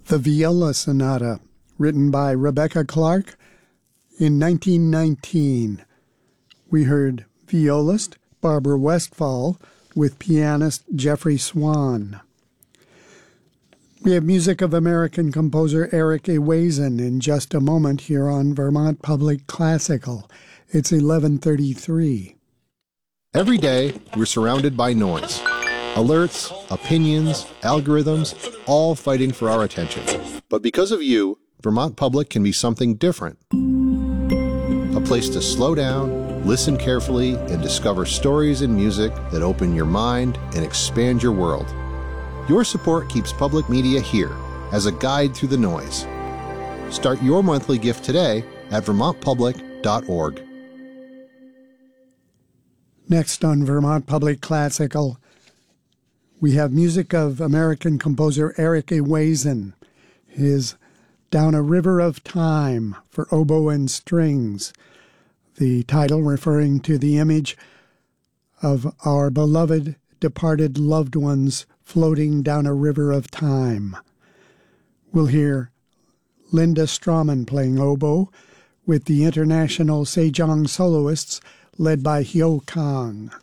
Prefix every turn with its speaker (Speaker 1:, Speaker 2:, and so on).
Speaker 1: The Viola Sonata, written by Rebecca Clark in 1919. We heard violist Barbara Westphal with pianist Jeffrey Swan. We have music of American composer Eric Ewazen in just a moment here on Vermont Public Classical. It's 11:33.
Speaker 2: Every day, we're surrounded by noise. Alerts, opinions, algorithms, all fighting for our attention. But because of you, Vermont Public can be something different. A place to slow down, listen carefully, and discover stories and music that open your mind and expand your world. Your support keeps public media here as a guide through the noise. Start your monthly gift today at vermontpublic.org.
Speaker 1: Next on Vermont Public Classical, we have music of American composer Eric Ewazen, his Down a River of Time for oboe and strings, the title referring to the image of our beloved departed loved ones floating down a river of time. We'll hear Linda Strawman playing oboe with the international Sejong soloists led by Hyo Kang.